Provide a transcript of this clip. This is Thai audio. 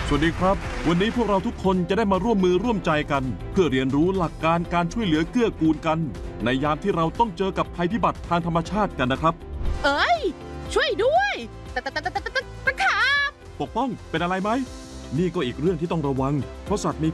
สวัสดีครับวันนี้พวกเราทุกคนจะได้มาร่วมมือร่วมใจกัน เพื่อเรียนรู้หลักการการช่วยเหลือเกื้อกูลกัน ในยามที่เราต้องเจอกับภัยพิบัติทางธรรมชาติกันนะครับเอ้ย ช่วยด้วยตะขาบปกป้องเป็นอะไรไหม นี่ก็อีกเรื่องที่ต้องระวังเพราะสัตว์มี